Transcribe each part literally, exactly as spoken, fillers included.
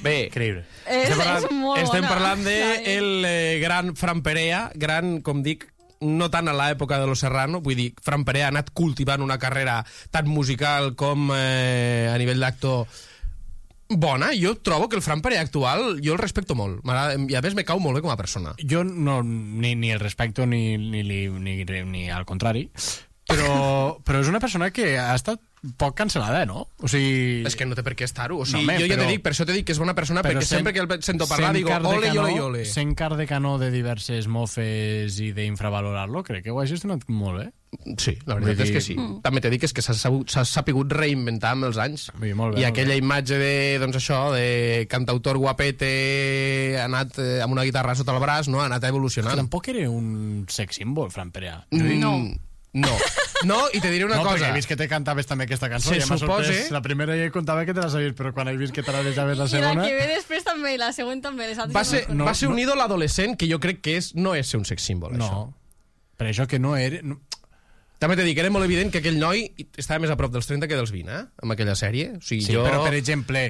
Bé, Increïble. És, estem parlant, és molt estem bona. parlant de Sí. el eh, gran Fran Perea, gran, com dic, no tant a l'època de Los Serrano, vull dir, Fran Perea ha anat cultivant una carrera tant musical com eh, a nivell d'actor bona. Jo trobo que el Fran Perea actual jo el respecto molt. M'agrada- I a més me cau molt bé com a persona. Jo no, ni, ni el respecto ni, ni, ni, ni, ni al contrari, però, però és una persona que ha estat poc cancel·lada, no? O sigui... És que no té per què estar-ho. O sigui, No, home, jo ja però- t'he dit, per això t'he dit que és bona persona, perquè sent- sempre que el sento parlar sent digo, car de ole, canó- ole, ole. Sent car de canó de diverses mofes i d'infravalorar-lo, crec que ho ha gestionat molt bé. Sí, la veritat Vull és dir- que sí. Mm. També t'he dit que és que s'ha sabut- s'ha sapigut reinventar amb els anys. Vull dir, molt bé, I molt aquella bé. imatge de, doncs això, de cantautor guapete, ha anat eh, amb una guitarra sota el braç, no? Ha anat evolucionant. Tampoc era un sex symbol, Fran Perea. Mm, No. No. No, i te diré una no, cosa. perquè he vist que te cantaves també aquesta cançó. Se Ja m'ha supose- sorprès. La primera ja contava que te la sabies, però quan he vist que te la deixaves la I la segona... que ve després també, i la següent també. Les altres Va no ser, me'n no, va ser un no. ídol adolescent que jo crec que és, no és ser un sex symbol, això. No, per això que no era... No. També t'he dit que era molt evident que aquell noi estava més a prop dels trenta que dels vint, eh? Amb aquella sèrie. O sigui, Sí, jo... però per exemple,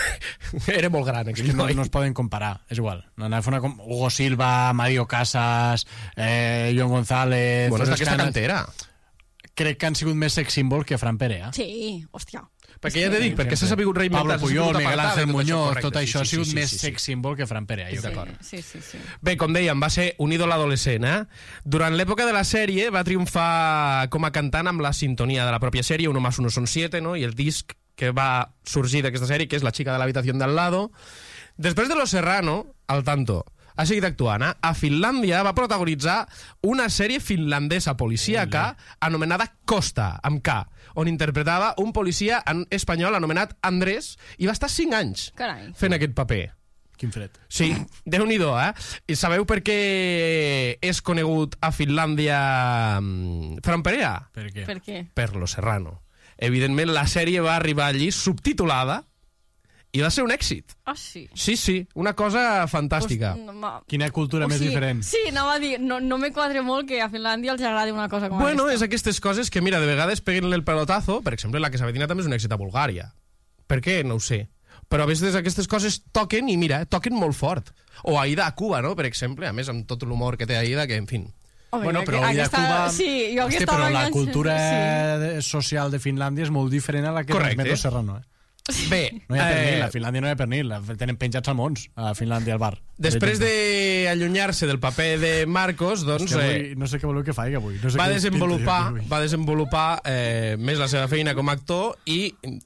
era molt gran, és aquell que no, noi. no es poden comparar, és igual. No, no, una com... Hugo Silva, Mario Casas, eh, Joan González... Bueno, és tots els d'aquesta que han- cantera. Crec que han sigut més sex symbol que Fran Perea. Sí, hòstia. Perquè ja t'he dit, perquè s'ha sabut Pablo reinventar, s'ha Puyol, sabut Miguel apartar Ángel de tot això, Muñoz, correcte, tot sí, això ha sí, sigut sí, més sí, sí. sex symbol que Fran Perea, jo Sí, d'acord. sí, sí, sí. Bé, com dèiem, va ser un ídol adolescent, eh? Durant l'època de la sèrie va triomfar com a cantant amb la sintonia de la pròpia sèrie, Uno más uno son siete, no? I el disc que va sorgir d'aquesta sèrie, que és La chica de l'habitació del lado. Després de Los Serrano, al tanto, ha seguit actuant, eh? A Finlàndia va protagonitzar una sèrie finlandesa policíaca anomenada Costa, amb K, on interpretava un policia en espanyol anomenat Andrés, i va estar cinc anys Carai. fent aquest paper. Quin fred. Sí, Déu-n'hi-do, eh? I sabeu per què és conegut a Finlàndia mm, Fran Perea? Per què? Per què? Per Los Serrano. Evidentment, la sèrie va arribar allí subtitulada i va ser un èxit. Ah, sí. Sí, sí, una cosa fantàstica. Pues, no, ma- Quina cultura o més sigui, diferent. Sí, anava a dir, no, no me quadre molt que a Finlàndia els agradi una cosa com Bueno, és aquesta. aquestes coses que, mira, de vegades peguen el pelotazo. Per exemple, La que s'avetina també és un èxit a Bulgària. Per què? No ho sé. Però a vegades aquestes coses toquen i, mira, toquen molt fort. O Aida a Cuba, no?, per exemple. A més, amb tot l'humor que té Aida, que, en fin... Home, Bueno, però aqu- Aida aquesta, Cuba... Sí, jo Hosti, aquesta però la vacances- cultura Sí. de- social de Finlàndia és molt diferent a la que Correcte. transmet Los Serrano, eh? Bé, No hi ha pernil, eh, a Finlàndia no hi ha pernil, tenen penjats salmons a Finlàndia al bar. després d'allunyar-se del paper de Marcos, doncs... Que eh, avui, no sé què voleu que faci avui. No sé va què desenvolupar, pinta jo avui. va desenvolupar eh, més la seva feina com a actor i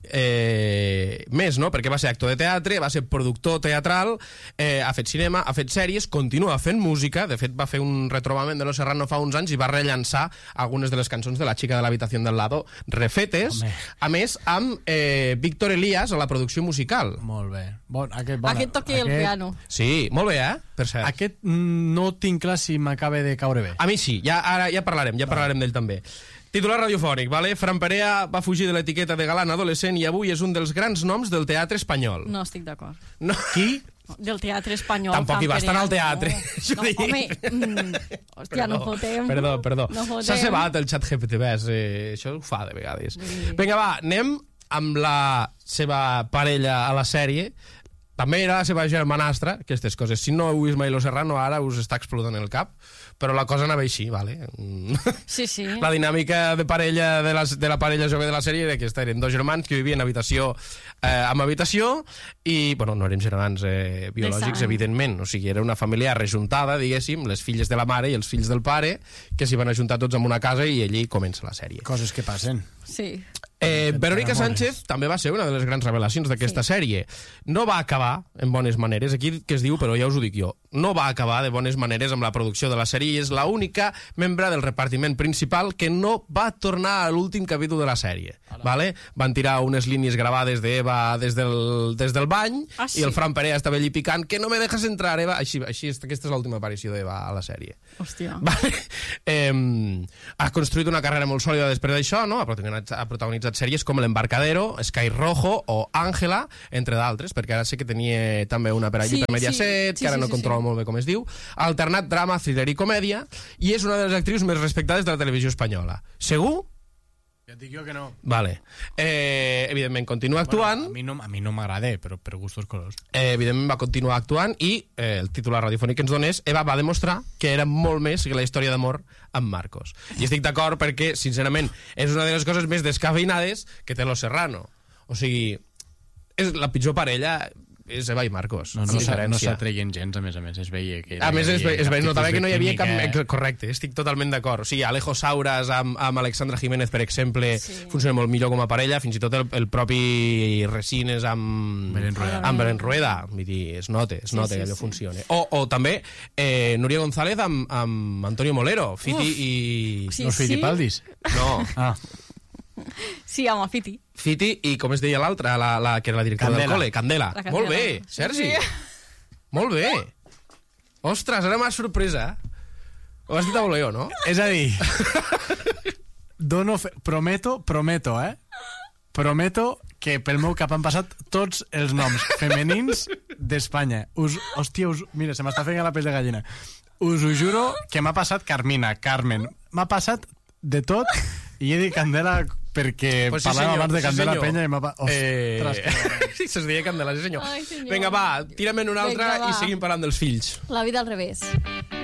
eh, més, no? Perquè va ser actor de teatre, va ser productor teatral, eh, ha fet cinema, ha fet sèries, continua fent música. De fet, va fer un retrobament de Los Serrano fa uns anys i va rellançar algunes de les cançons de La chica de l'habitació del lado refetes, Home. a més amb eh, Víctor Elías a la producció musical. Molt bé. Bon, aquest, bona, Aquest toqui el piano. Sí, molt bé, eh? Per cert. Aquest mm, no tinc clar si m'acaba de caure bé. A mi sí, ja, ara ja parlarem, ja parlarem d'ell també. Titular radiofònic, vale? Fran Perea va fugir de l'etiqueta de galant adolescent i avui és un dels grans noms del teatre espanyol. No estic d'acord. No. Qui? Del teatre espanyol. Tampoc hi va estar Perea, al teatre. No, Jo no dic. home, mm, hòstia, no fotem. Perdó, perdó. No fotem. S'ha cebat el xat G P T, ves, eh, això ho fa de vegades. Sí. Vinga, va, anem amb la seva parella a la sèrie. També era la seva germanastra, aquestes coses. Si no heu vist mai Los Serrano, ara us està explotant el cap, però la cosa anava així, vale? Sí, sí. La dinàmica de parella de la, de la parella jove de la sèrie era aquesta, eren dos germans que vivien habitació eh, amb habitació i, bueno, no eren germans eh, biològics, sang. evidentment, o sigui, era una família rejuntada, diguéssim, les filles de la mare i els fills del pare, que s'hi van ajuntar tots en una casa i allí comença la sèrie. Coses que passen. Sí. Eh, Verónica Sánchez també va ser una de les grans revelacions d'aquesta sí. sèrie. No va acabar en bones maneres, aquí que es diu, però ja us ho dic jo, no va acabar de bones maneres amb la producció de la sèrie i és l'única membre del repartiment principal que no va tornar a l'últim capítol de la sèrie. Vale? Van tirar unes línies gravades d'Eva des, del, des del bany ah, sí? i el Fran Perea estava allí picant que no me dejes entrar, Eva. Així, així aquesta és l'última aparició d'Eva a la sèrie. Hòstia. Vale? Eh, ha construït una carrera molt sòlida després d'això, no? Ha protagonitzat, ha protagonitzat sèries com L'Embarcadero, Sky Rojo o Ángela, entre d'altres, perquè ara sé que tenia també una per allí Sí, per Mediaset, sí, que ara sí, no sí, controla sí. molt bé com es diu. Ha alternat drama, thriller i comèdia, i és una de les actrius més respectades de la televisió espanyola. Segur? Ja et dic jo que no. Vale. Eh, evidentment, continua actuant. Bueno, a mi no, a mi no m'agrada, però per gustos colors. Eh, evidentment, va continuar actuant i eh, el titular radiofònic que ens donés, Eva va demostrar que era molt més que la història d'amor amb Marcos. I estic d'acord perquè, sincerament, és una de les coses més descafeinades que té Los Serrano. O sigui, és la pitjor parella... és Eva i Marcos. No, no, no s'atreien gens, a més a més. Es veia que... A més, es, ve, es veia, notava que no hi havia cap... Correcte, estic totalment d'acord. O sigui, Alejo Sauras amb, amb Alexandra Jiménez, per exemple, sí. funciona molt millor com a parella, fins i tot el, el propi Resines amb Belén Rueda. Amb Belén Rueda. Vull dir, es nota, es nota sí, sí, que allò sí. funciona. O, o també eh, Núria González amb, amb Antonio Molero, Fiti Uf. i... Sí, Los sí? Fitipaldis? No. Ah. Sí, amb el Fiti. Fiti i, com es deia l'altra, la, la, que era la directora Candela. del col·le, Candela. Candela. Molt bé, Sergi. Sí. Molt bé. Ostres, ara m'ha sorpresa. Ho has dit a voleo, no? És a dir, dono fe... prometo, prometo, eh? Prometo que pel meu cap han passat tots els noms femenins d'Espanya. Us, hòstia, us, mira, se m'està fent la pell de gallina. Us ho juro que m'ha passat Carmina, Carmen. M'ha passat de tot i he dit Candela perquè pues sí, parlàvem senyor, abans de Candela sí, Penya i m'ha... Ostres, eh... sí, se'ls deia Candela, sí senyor. Ai, senyor. Vinga, va, tira'm una altra Vinga, va. i seguim parlant dels fills. La vida al revés.